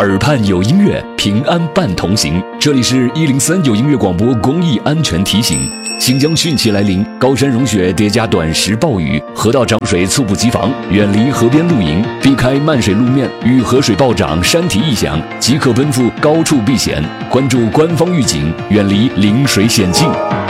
耳畔有音乐，平安伴同行。这里是103有音乐广播公益安全提醒。新疆汛期来临，高山融雪叠加短时暴雨，河道涨水猝不及防，远离河边露营，避开漫水路面与河水暴涨、山体异响，即可奔赴高处避险。关注官方预警，远离临水险境。